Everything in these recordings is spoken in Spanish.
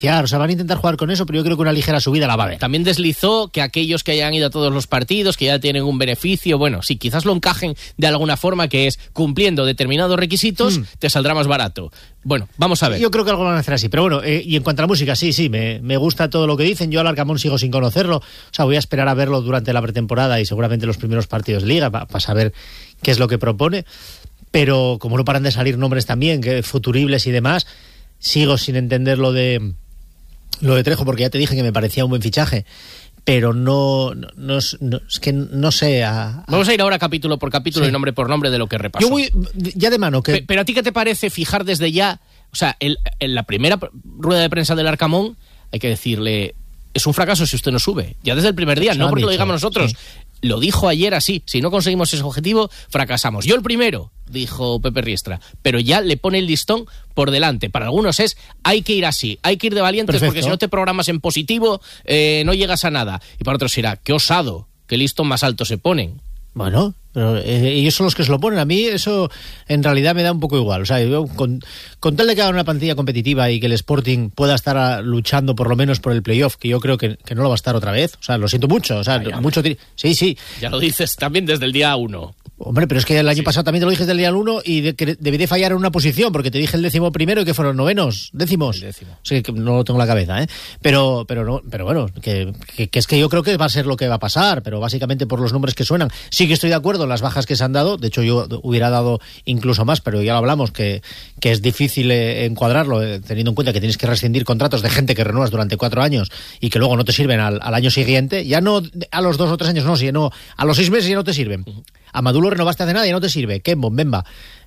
O sea, van a intentar jugar con eso, pero yo creo que una ligera subida la va a haber. También deslizó que aquellos que hayan ido a todos los partidos, que ya tienen un beneficio, bueno, sí, quizás lo encajen de alguna forma, que es cumpliendo determinados requisitos, te saldrá más barato. Bueno, vamos a ver. Yo creo que algo van a hacer así, pero bueno, y en cuanto a la música, sí, me gusta todo lo que dicen. Yo al Arcamón sigo sin conocerlo, o sea, voy a esperar a verlo durante la pretemporada y seguramente los primeros partidos de Liga para saber qué es lo que propone, pero como no paran de salir nombres también, que futuribles y demás, sigo sin entender lo de Trejo, porque ya te dije que me parecía un buen fichaje, pero no es que no sé. Vamos a ir ahora capítulo por capítulo y nombre por nombre de lo que repasó. Yo voy ya de mano. Pero ¿a ti qué te parece fijar desde ya? O sea, en la primera rueda de prensa del Arcamón hay que decirle, es un fracaso si usted no sube. Ya desde el primer día, no porque lo digamos nosotros. Sí. Lo dijo ayer así, si no conseguimos ese objetivo, fracasamos. Yo el primero, dijo Pepe Riestra, pero ya le pone el listón por delante. Para algunos hay que ir así, hay que ir de valientes. Perfecto. Porque si no te programas en positivo, no llegas a nada. Y para otros será, qué osado, qué listón más alto se ponen. Bueno, pero ellos son los que se lo ponen. A mí eso en realidad me da un poco igual. O sea, yo, con tal de que haga una plantilla competitiva y que el Sporting pueda estar luchando por lo menos por el playoff, que yo creo que no lo va a estar otra vez. O sea, lo siento mucho. O sea, mucho. Sí. Ya lo dices también desde el día 1. Hombre, pero es que el año pasado también te lo dije desde el día 1 y que debí de fallar en una posición, porque te dije el 11º y que fueron décimos. El 10º. Sí, que no lo tengo en la cabeza, ¿eh? Pero bueno, que es que yo creo que va a ser lo que va a pasar, pero básicamente por los nombres que suenan. Sí que estoy de acuerdo en las bajas que se han dado, de hecho yo hubiera dado incluso más, pero ya lo hablamos, que es difícil encuadrarlo, teniendo en cuenta que tienes que rescindir contratos de gente que renuevas durante 4 años y que luego no te sirven al año siguiente, ya no a los 2 o 3 años, no, sino a los 6 meses ya no te sirven. A Maduro renovaste hace nada y no te sirve. Kembo, Mbemba.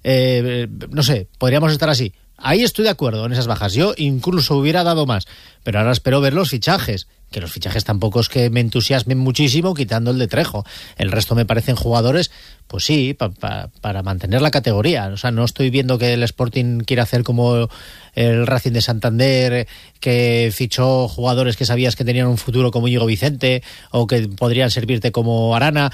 No sé, podríamos estar así. Ahí estoy de acuerdo en esas bajas. Yo incluso hubiera dado más. Pero ahora espero ver los fichajes. Que los fichajes tampoco es que me entusiasmen muchísimo, quitando el de Trejo. El resto me parecen jugadores, pues sí, para mantener la categoría. O sea, no estoy viendo que el Sporting quiera hacer como el Racing de Santander, que fichó jugadores que sabías que tenían un futuro como Íñigo Vicente o que podrían servirte como Arana.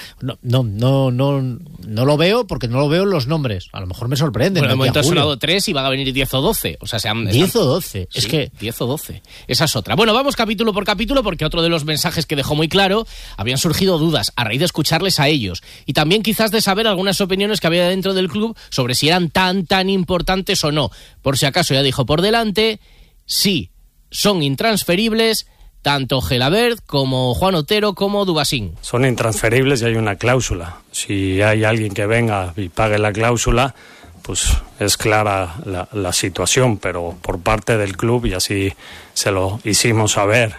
No lo veo, porque no lo veo en los nombres. A lo mejor me sorprenden. Bueno, de momento han sonado 3 y van a venir 10 o 12. O sea, 10 o 12. Sí, es que 10 o 12. Esa es otra. Bueno, vamos capítulo por capítulo, porque otro de los mensajes que dejó muy claro, habían surgido dudas a raíz de escucharles a ellos y también quizás de saber algunas opiniones que había dentro del club sobre si eran tan importantes o no. Por si acaso ya dijo por delante, sí, son intransferibles tanto Gelabert como Juan Otero como Dubasín. Son intransferibles y hay una cláusula. Si hay alguien que venga y pague la cláusula, pues es clara la situación, pero por parte del club, y así se lo hicimos saber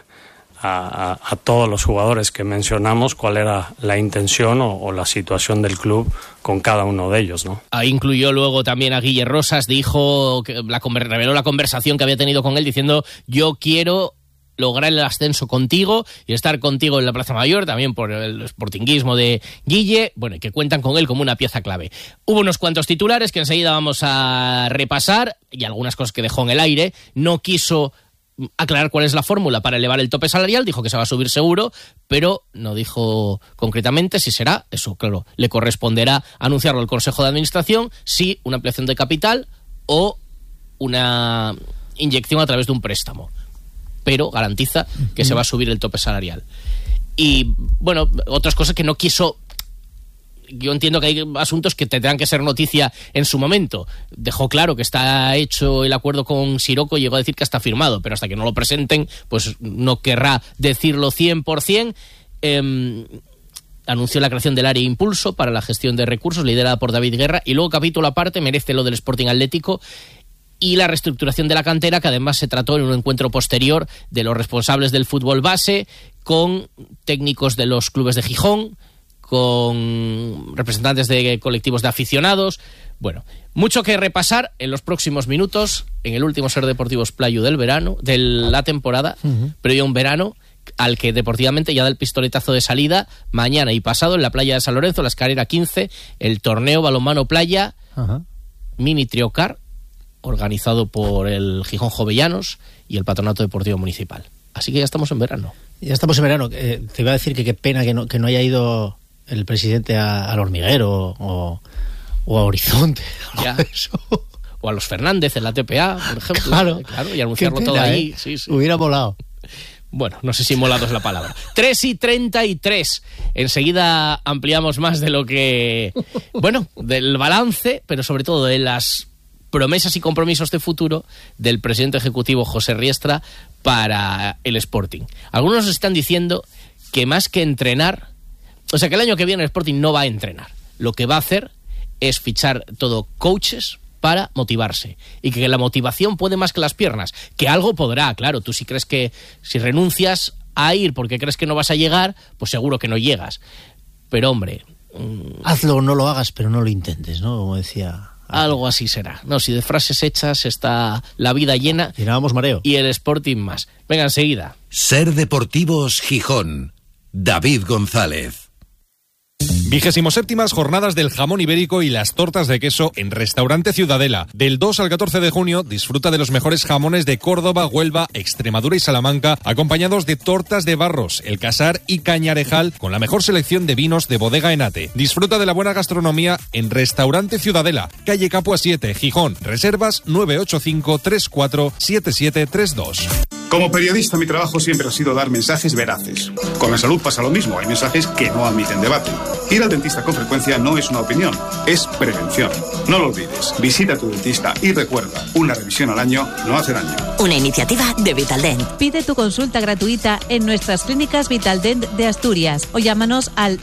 a todos los jugadores que mencionamos, cuál era la intención o la situación del club con cada uno de ellos, ¿no? Ahí incluyó luego también a Guille Rosas, dijo que reveló la conversación que había tenido con él diciendo: yo quiero lograr el ascenso contigo y estar contigo en la Plaza Mayor, también por el sportinguismo de Guille, bueno, y que cuentan con él como una pieza clave. Hubo unos cuantos titulares que enseguida vamos a repasar y algunas cosas que dejó en el aire. No quiso aclarar cuál es la fórmula para elevar el tope salarial, dijo que se va a subir seguro, pero no dijo concretamente si será, eso claro, le corresponderá anunciarlo al Consejo de Administración, si una ampliación de capital o una inyección a través de un préstamo, pero garantiza que se va a subir el tope salarial. Y bueno, otras cosas que no quiso. Yo entiendo que hay asuntos que tendrán que ser noticia en su momento. Dejó claro que está hecho el acuerdo con Sirocco, llegó a decir que está firmado, pero hasta que no lo presenten, pues no querrá decirlo 100%. Anunció la creación del área Impulso para la gestión de recursos, liderada por David Guerra, y luego capítulo aparte merece lo del Sporting Atlético y la reestructuración de la cantera, que además se trató en un encuentro posterior de los responsables del fútbol base con técnicos de los clubes de Gijón, con representantes de colectivos de aficionados. Bueno, mucho que repasar en los próximos minutos en el último Ser Deportivos Playu del verano, de la temporada, pero ya un verano al que deportivamente ya da el pistoletazo de salida mañana y pasado en la playa de San Lorenzo, la escalera 15, el torneo balonmano playa Mini Triocar, organizado por el Gijón Jovellanos y el Patronato Deportivo Municipal. Así que ya estamos en verano. Ya estamos en verano. Te iba a decir que qué pena que no haya ido el presidente al Hormiguero o a Horizonte. Ya. O a los Fernández en la TPA, por ejemplo. Claro, y anunciarlo todo ahí. Sí. Hubiera volado. Bueno, no sé si molado es la palabra. 3:33. Enseguida ampliamos más de lo que... Bueno, del balance, pero sobre todo de las promesas y compromisos de futuro del presidente ejecutivo José Riestra para el Sporting. Algunos están diciendo que más que entrenar, o sea, que el año que viene el Sporting no va a entrenar. Lo que va a hacer es fichar todo coaches para motivarse, y que la motivación puede más que las piernas, que algo podrá, claro. Tú si crees que si renuncias a ir porque crees que no vas a llegar, pues seguro que no llegas. Pero hombre, hazlo o no lo hagas, pero no lo intentes, ¿no? Como decía... Algo así será. No, si de frases hechas está la vida llena. Tirábamos mareo. Y el Sporting más. Venga, enseguida. Ser Deportivos Gijón. David González. 27ª jornadas del jamón ibérico y las tortas de queso en Restaurante Ciudadela. Del 2 al 14 de junio disfruta de los mejores jamones de Córdoba, Huelva, Extremadura y Salamanca, acompañados de tortas de Barros, El Casar y Cañarejal, con la mejor selección de vinos de Bodega Enate. Disfruta de la buena gastronomía en Restaurante Ciudadela, calle Capua 7, Gijón. Reservas 985 34 7732. Como periodista, mi trabajo siempre ha sido dar mensajes veraces. Con la salud pasa lo mismo, hay mensajes que no admiten debate. Ir al dentista con frecuencia no es una opinión, es prevención. No lo olvides, visita a tu dentista y recuerda, una revisión al año no hace daño. Una iniciativa de Vitaldent. Pide tu consulta gratuita en nuestras clínicas Vitaldent de Asturias o llámanos al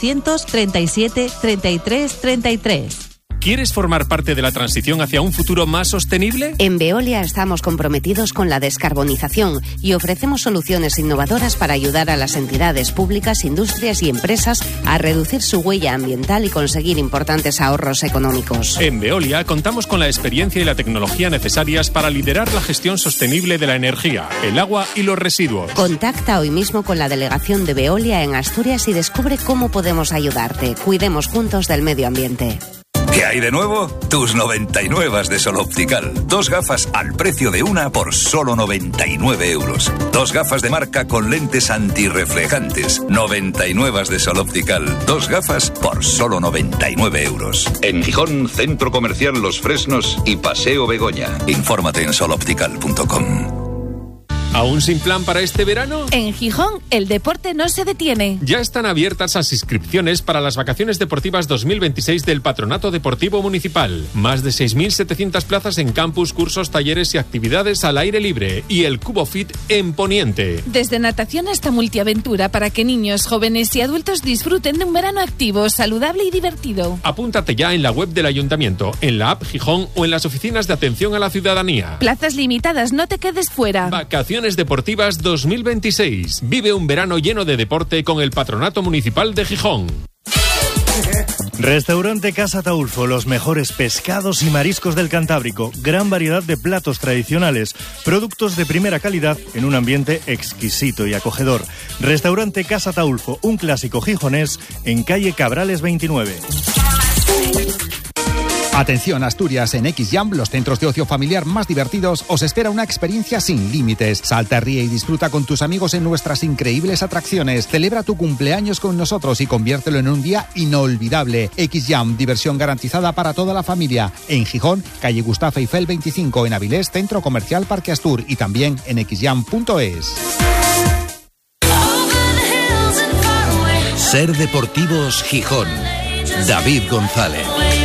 937 33 33. ¿Quieres formar parte de la transición hacia un futuro más sostenible? En Veolia estamos comprometidos con la descarbonización y ofrecemos soluciones innovadoras para ayudar a las entidades públicas, industrias y empresas a reducir su huella ambiental y conseguir importantes ahorros económicos. En Veolia contamos con la experiencia y la tecnología necesarias para liderar la gestión sostenible de la energía, el agua y los residuos. Contacta hoy mismo con la delegación de Veolia en Asturias y descubre cómo podemos ayudarte. Cuidemos juntos del medio ambiente. ¿Qué hay de nuevo? Tus 99 de Sol Optical. 2 gafas al precio de una por solo 99 euros. 2 gafas de marca con lentes antirreflejantes. 99 de Sol Optical. 2 gafas por solo 99 euros. En Gijón, Centro Comercial Los Fresnos y Paseo Begoña. Infórmate en soloptical.com. ¿Aún sin plan para este verano? En Gijón, el deporte no se detiene. Ya están abiertas las inscripciones para las vacaciones deportivas 2026 del Patronato Deportivo Municipal. Más de 6.700 plazas en campus, cursos, talleres y actividades al aire libre. Y el Cubo Fit en Poniente. Desde natación hasta multiaventura para que niños, jóvenes y adultos disfruten de un verano activo, saludable y divertido. Apúntate ya en la web del Ayuntamiento, en la app Gijón o en las oficinas de atención a la ciudadanía. Plazas limitadas, no te quedes fuera. Vacaciones Deportivas 2026. Vive un verano lleno de deporte con el Patronato Municipal de Gijón. Restaurante Casa Taulfo, los mejores pescados y mariscos del Cantábrico, gran variedad de platos tradicionales, productos de primera calidad en un ambiente exquisito y acogedor. Restaurante Casa Taulfo, un clásico gijonés en calle Cabrales 29. Atención Asturias, en XJam, los centros de ocio familiar más divertidos, os espera una experiencia sin límites. Salta, ríe y disfruta con tus amigos en nuestras increíbles atracciones. Celebra tu cumpleaños con nosotros y conviértelo en un día inolvidable. XJam, diversión garantizada para toda la familia. En Gijón, calle Gustavo Eiffel 25, en Avilés, Centro Comercial Parque Astur, y también en xjam.es. Ser Deportivos Gijón. David González.